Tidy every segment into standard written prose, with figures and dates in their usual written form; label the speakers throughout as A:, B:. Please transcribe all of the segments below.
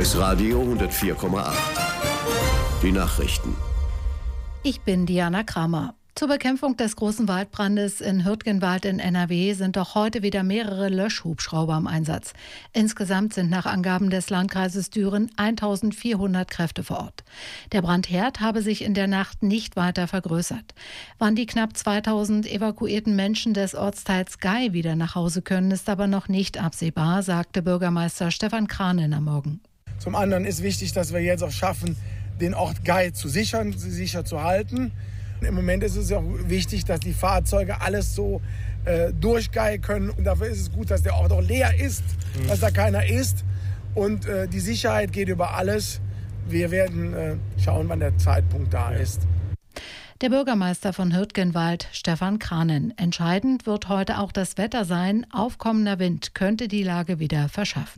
A: OS Radio 104,8. Die Nachrichten.
B: Ich bin Diana Kramer. Zur Bekämpfung des großen Waldbrandes in Hürtgenwald in NRW sind auch heute wieder mehrere Löschhubschrauber im Einsatz. Insgesamt sind nach Angaben des Landkreises Düren 1400 Kräfte vor Ort. Der Brandherd habe sich in der Nacht nicht weiter vergrößert. Wann die knapp 2000 evakuierten Menschen des Ortsteils Gey wieder nach Hause können, ist aber noch nicht absehbar, sagte Bürgermeister Stefan Kranen am Morgen.
C: Zum anderen ist wichtig, dass wir jetzt auch schaffen, den Ort Gey zu sichern, sicher zu halten. Im Moment ist es auch wichtig, dass die Fahrzeuge alles so durch Gey können. Und dafür ist es gut, dass der Ort auch leer ist, dass da keiner ist. Und die Sicherheit geht über alles. Wir werden schauen, wann der Zeitpunkt da ist.
B: Der Bürgermeister von Hürtgenwald, Stefan Kranen. Entscheidend wird heute auch das Wetter sein. Aufkommender Wind könnte die Lage wieder verschärfen.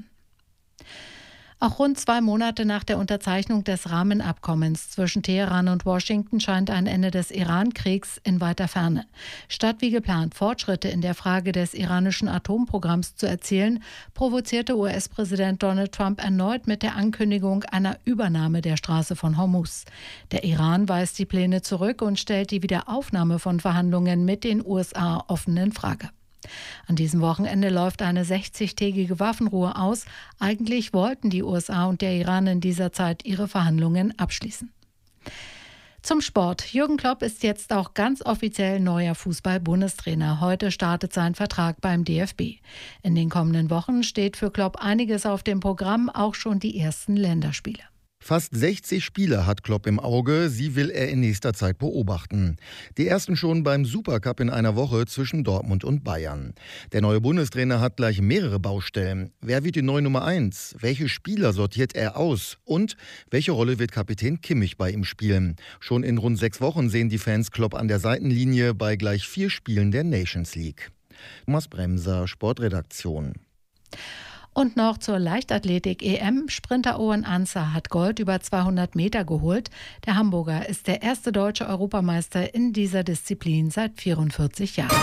B: Auch rund 2 Monate nach der Unterzeichnung des Rahmenabkommens zwischen Teheran und Washington scheint ein Ende des Iran-Kriegs in weiter Ferne. Statt wie geplant Fortschritte in der Frage des iranischen Atomprogramms zu erzielen, provozierte US-Präsident Donald Trump erneut mit der Ankündigung einer Übernahme der Straße von Hormuz. Der Iran weist die Pläne zurück und stellt die Wiederaufnahme von Verhandlungen mit den USA offen in Frage. An diesem Wochenende läuft eine 60-tägige Waffenruhe aus. Eigentlich wollten die USA und der Iran in dieser Zeit ihre Verhandlungen abschließen. Zum Sport. Jürgen Klopp ist jetzt auch ganz offiziell neuer Fußball-Bundestrainer. Heute startet sein Vertrag beim DFB. In den kommenden Wochen steht für Klopp einiges auf dem Programm, auch schon die ersten Länderspiele.
D: Fast 60 Spiele hat Klopp im Auge, sie will er in nächster Zeit beobachten. Die ersten schon beim Supercup in einer Woche zwischen Dortmund und Bayern. Der neue Bundestrainer hat gleich mehrere Baustellen. Wer wird die neue Nummer 1? Welche Spieler sortiert er aus? Und welche Rolle wird Kapitän Kimmich bei ihm spielen? Schon in rund 6 Wochen sehen die Fans Klopp an der Seitenlinie bei gleich 4 Spielen der Nations League. Thomas Bremser, Sportredaktion.
B: Und noch zur Leichtathletik-EM. Sprinter Owen Ancer hat Gold über 200 Meter geholt. Der Hamburger ist der erste deutsche Europameister in dieser Disziplin seit 44 Jahren.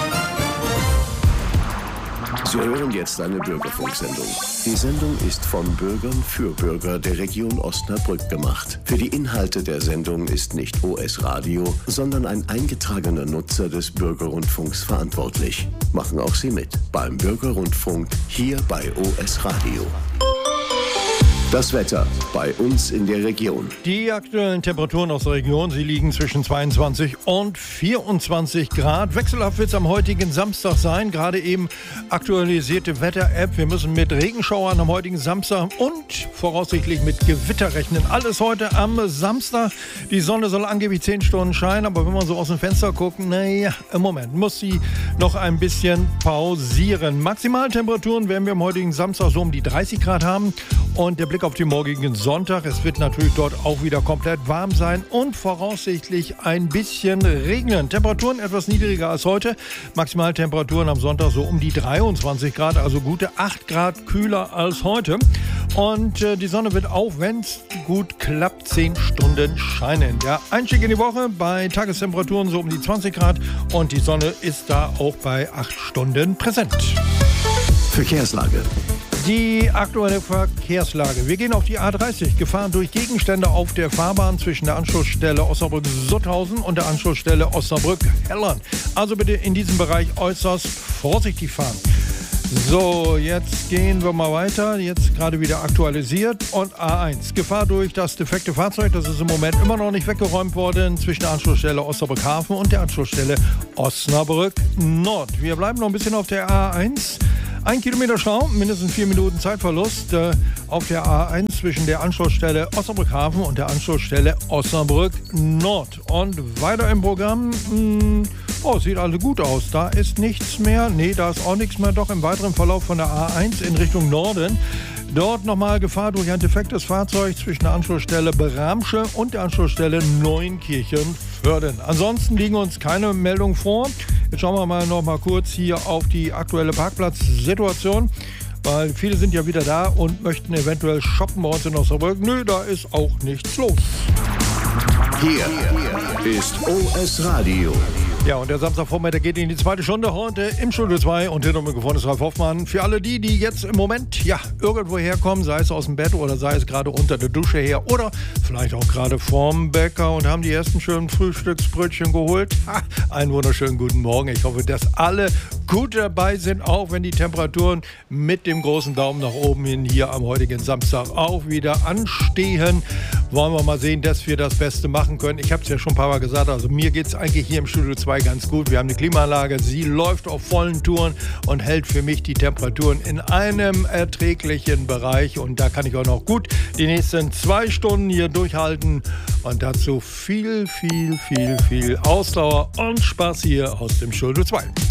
A: Sie hören jetzt eine Bürgerfunksendung. Die Sendung ist von Bürgern für Bürger der Region Osnabrück gemacht. Für die Inhalte der Sendung ist nicht OS Radio, sondern ein eingetragener Nutzer des Bürgerrundfunks verantwortlich. Machen auch Sie mit beim Bürgerrundfunk hier bei OS Radio. Das Wetter bei uns in der Region.
E: Die aktuellen Temperaturen aus der Region, sie liegen zwischen 22 und 24 Grad. Wechselhaft wird es am heutigen Samstag sein. Gerade eben aktualisierte Wetter-App. Wir müssen mit Regenschauern am heutigen Samstag und voraussichtlich mit Gewitter rechnen. Alles heute am Samstag. Die Sonne soll angeblich 10 Stunden scheinen, aber wenn wir so aus dem Fenster gucken, naja, im Moment muss sie noch ein bisschen pausieren. Maximaltemperaturen werden wir am heutigen Samstag so um die 30 Grad haben. Und der Blick auf den morgigen Sonntag. Es wird natürlich dort auch wieder komplett warm sein und voraussichtlich ein bisschen regnen. Temperaturen etwas niedriger als heute. Maximaltemperaturen am Sonntag so um die 23 Grad, also gute 8 Grad kühler als heute. Und die Sonne wird auch, wenn es gut klappt, 10 Stunden scheinen. Der Einstieg in die Woche bei Tagestemperaturen so um die 20 Grad und die Sonne ist da auch bei 8 Stunden präsent.
A: Verkehrslage.
E: Die aktuelle Verkehrslage. Wir gehen auf die A30. Gefahren durch Gegenstände auf der Fahrbahn zwischen der Anschlussstelle Osnabrück-Sutthausen und der Anschlussstelle Osnabrück-Hellern. Also bitte in diesem Bereich äußerst vorsichtig fahren. So, jetzt gehen wir mal weiter. Jetzt gerade wieder aktualisiert. Und A1. Gefahr durch das defekte Fahrzeug. Das ist im Moment immer noch nicht weggeräumt worden zwischen der Anschlussstelle Osnabrück-Hafen und der Anschlussstelle Osnabrück-Nord. Wir bleiben noch ein bisschen auf der A1. 1 Kilometer Stau, mindestens 4 Minuten Zeitverlust auf der A1 zwischen der Anschlussstelle Osnabrück-Hafen und der Anschlussstelle Osnabrück-Nord. Und weiter im Programm, sieht alles gut aus. Da ist nichts mehr, da ist auch nichts mehr. Doch im weiteren Verlauf von der A1 in Richtung Norden. Dort nochmal Gefahr durch ein defektes Fahrzeug zwischen der Anschlussstelle Bramsche und der Anschlussstelle Neunkirchen-Vörden. Ansonsten liegen uns keine Meldungen vor. Jetzt schauen wir mal noch mal kurz hier auf die aktuelle Parkplatzsituation, weil viele sind ja wieder da und möchten eventuell shoppen bei uns in Osnabrück. Nö, da ist auch nichts los.
A: Hier ist OS Radio.
E: Ja, und der Samstagvormittag geht in die zweite Stunde heute im Studio 2 und hinter mir gefunden ist Ralf Hoffmann. Für alle die jetzt im Moment irgendwo herkommen, sei es aus dem Bett oder sei es gerade unter der Dusche her oder vielleicht auch gerade vorm Bäcker und haben die ersten schönen Frühstücksbrötchen geholt. Einen wunderschönen guten Morgen. Ich hoffe, dass alle gut dabei sind, auch wenn die Temperaturen mit dem großen Daumen nach oben hin hier am heutigen Samstag auch wieder anstehen. Wollen wir mal sehen, dass wir das Beste machen können. Ich habe es ja schon ein paar Mal gesagt, also mir geht es eigentlich hier im Studio 2 ganz gut. Wir haben eine Klimaanlage, sie läuft auf vollen Touren und hält für mich die Temperaturen in einem erträglichen Bereich. Und da kann ich auch noch gut die nächsten 2 Stunden hier durchhalten. Und dazu viel Ausdauer und Spaß hier aus dem Studio 2.